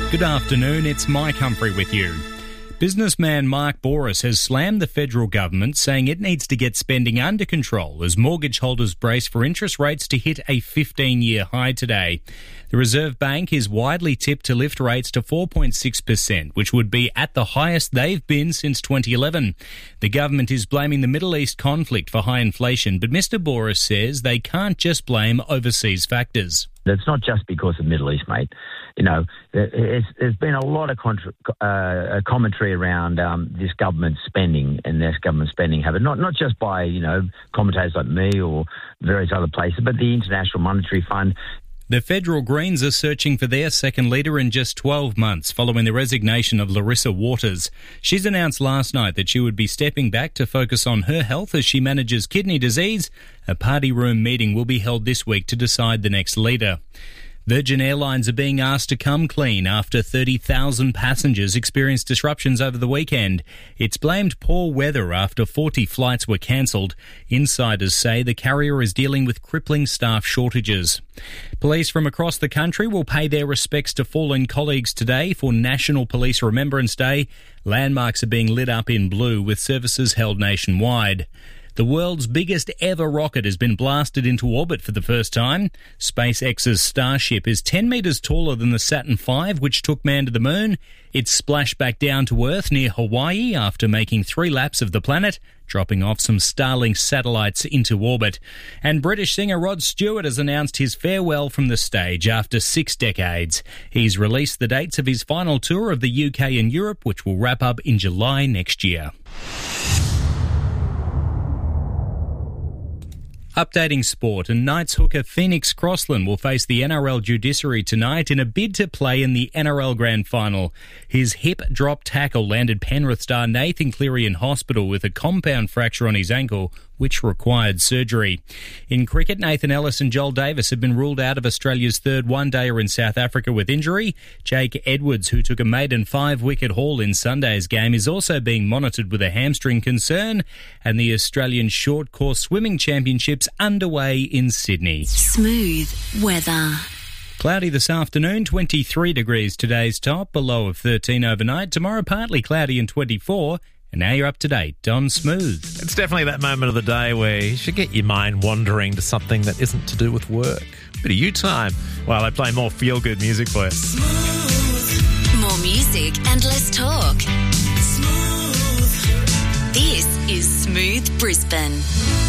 Good afternoon, it's Mike Humphrey with you. Businessman Mark Bouris has slammed the federal government, saying it needs to get spending under control as mortgage holders brace for interest rates to hit a 15-year high today. The Reserve Bank is widely tipped to lift rates to 4.6%, which would be at the highest they've been since 2011. The government is blaming the Middle East conflict for high inflation, but Mr. Bouris says they can't just blame overseas factors. It's not just because of the Middle East, mate. You know, there's been a lot of commentary around this government spending and this government spending habit, not just by, you know, commentators like me or various other places, but the International Monetary Fund. The federal Greens are searching for their second leader in just 12 months following the resignation of Larissa Waters. She's announced last night that she would be stepping back to focus on her health as she manages kidney disease. A party room meeting will be held this week to decide the next leader. Virgin Airlines are being asked to come clean after 30,000 passengers experienced disruptions over the weekend. It's blamed poor weather after 40 flights were cancelled. Insiders say the carrier is dealing with crippling staff shortages. Police from across the country will pay their respects to fallen colleagues today for National Police Remembrance Day. Landmarks are being lit up in blue with services held nationwide. The world's biggest ever rocket has been blasted into orbit for the first time. SpaceX's Starship is 10 metres taller than the Saturn V, which took man to the moon. It splashed back down to Earth near Hawaii after making 3 laps of the planet, dropping off some Starlink satellites into orbit. And British singer Rod Stewart has announced his farewell from the stage after 6 decades. He's released the dates of his final tour of the UK and Europe, which will wrap up in July next year. Updating sport, and Knights hooker Phoenix Crossland will face the NRL judiciary tonight in a bid to play in the NRL Grand Final. His hip drop tackle landed Penrith star Nathan Cleary in hospital with a compound fracture on his ankle, which required surgery. In cricket, Nathan Ellis and Joel Davis have been ruled out of Australia's third one-dayer in South Africa with injury. Jake Edwards, who took a maiden 5-wicket haul in Sunday's game, is also being monitored with a hamstring concern. And the Australian Short Course Swimming Championships underway in Sydney. Smooth weather. Cloudy this afternoon, 23 degrees today's top, a low of 13 overnight. Tomorrow partly cloudy and 24. And now you're up to date on Smooth. It's definitely that moment of the day where you should get your mind wandering to something that isn't to do with work. Bit of you time while I play more feel-good music for you. Smooth. More music and less talk. Smooth. This is Smooth Brisbane.